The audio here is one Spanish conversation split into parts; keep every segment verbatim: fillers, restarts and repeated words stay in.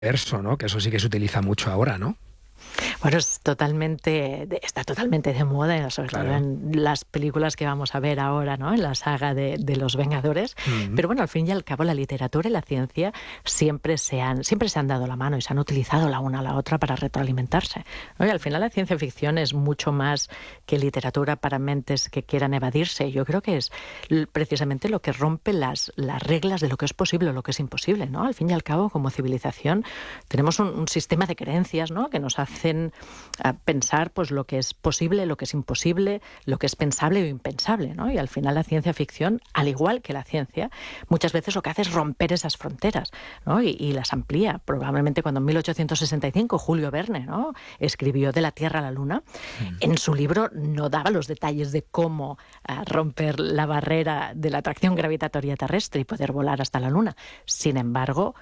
multiverso, ¿no? Que eso sí que se utiliza mucho ahora, ¿no? Bueno, es totalmente, está totalmente de moda, sobre claro. todo en las películas que vamos a ver ahora, ¿no? En la saga de, de los Vengadores. Mm-hmm. Pero bueno, al fin y al cabo, la literatura y la ciencia siempre se han, siempre se han dado la mano y se han utilizado la una a la otra para retroalimentarse, ¿no? Y al final la ciencia ficción es mucho más que literatura para mentes que quieran evadirse. Yo creo que es precisamente lo que rompe las, las reglas de lo que es posible o lo que es imposible, ¿no? Al fin y al cabo, como civilización, tenemos un, un sistema de creencias, ¿no? Que nos hacen a pensar pues lo que es posible, lo que es imposible, lo que es pensable o impensable, ¿no? Y al final la ciencia ficción, al igual que la ciencia, muchas veces lo que hace es romper esas fronteras, ¿no? y, y las amplía. Probablemente cuando en mil ochocientos sesenta y cinco Julio Verne, ¿no? escribió De la Tierra a la Luna, mm. en su libro no daba los detalles de cómo uh, romper la barrera de la atracción gravitatoria terrestre y poder volar hasta la Luna. Sin embargo,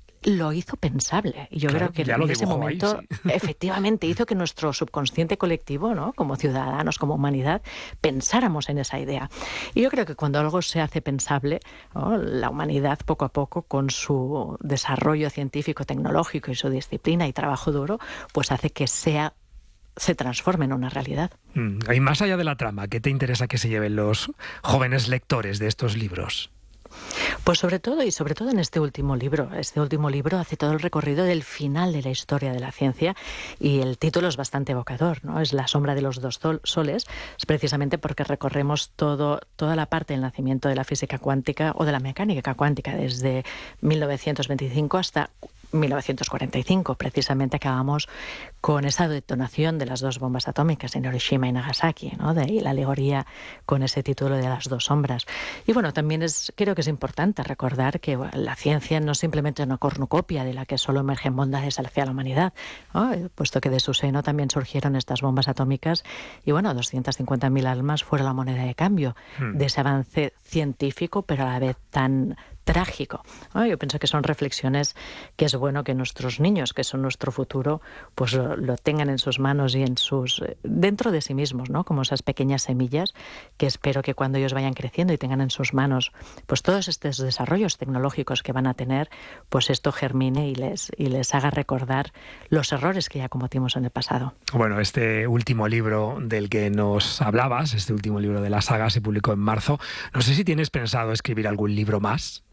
lo hizo pensable. Y yo claro, creo que en ese momento, ahí, sí. efectivamente, hizo que nuestro subconsciente colectivo, ¿no? como ciudadanos, como humanidad, pensáramos en esa idea. Y yo creo que cuando algo se hace pensable, ¿no? la humanidad, poco a poco, con su desarrollo científico, tecnológico y su disciplina y trabajo duro, pues hace que sea se transforme en una realidad. Mm, y más allá de la trama, ¿qué te interesa que se lleven los jóvenes lectores de estos libros? Pues sobre todo, y sobre todo en este último libro. Este último libro hace todo el recorrido del final de la historia de la ciencia y el título es bastante evocador, ¿no? Es La sombra de los dos soles, es precisamente porque recorremos todo, toda la parte del nacimiento de la física cuántica o de la mecánica cuántica desde mil novecientos veinticinco hasta mil novecientos cuarenta y cinco. Precisamente acabamos con esa detonación de las dos bombas atómicas en Hiroshima y Nagasaki, ¿no? De ahí la alegoría con ese título de Las dos sombras. Y bueno, también es, creo que es importante recordar que bueno, la ciencia no es simplemente una cornucopia de la que solo emergen bondades hacia la humanidad, ¿no? Puesto que de su seno también surgieron estas bombas atómicas y bueno, doscientas cincuenta mil almas fueron la moneda de cambio hmm. de ese avance científico, pero a la vez tan trágico, ¿no? Yo pienso que son reflexiones que es bueno que nuestros niños, que son nuestro futuro, pues lo, lo tengan en sus manos y en sus dentro de sí mismos, ¿no? Como esas pequeñas semillas que espero que cuando ellos vayan creciendo y tengan en sus manos pues todos estos desarrollos tecnológicos que van a tener, pues esto germine y les, y les haga recordar los errores que ya cometimos en el pasado. Bueno, este último libro del que nos hablabas, este último libro de la saga, se publicó en marzo. No sé si tienes pensado escribir algún libro más.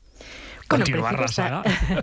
Continuar la saga.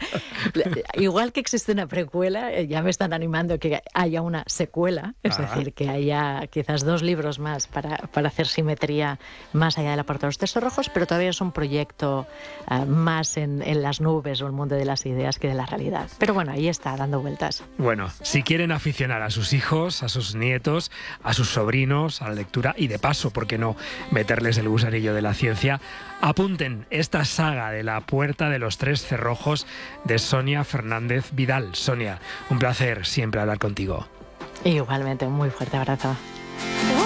Igual que existe una precuela, ya me están animando que haya una secuela, es ah. decir, que haya quizás dos libros más para, para hacer simetría más allá de la Puerta de los Tesoros Rojos, pero todavía es un proyecto uh, más en, en las nubes o el mundo de las ideas que de la realidad. Pero bueno, ahí está, dando vueltas. Bueno, si quieren aficionar a sus hijos, a sus nietos, a sus sobrinos, a la lectura y de paso, ¿por qué no meterles el gusanillo de la ciencia? Apunten esta saga de La Puerta de los Tres Cerrojos de Sonia Fernández Vidal. Sonia, un placer siempre hablar contigo. Igualmente, un muy fuerte abrazo.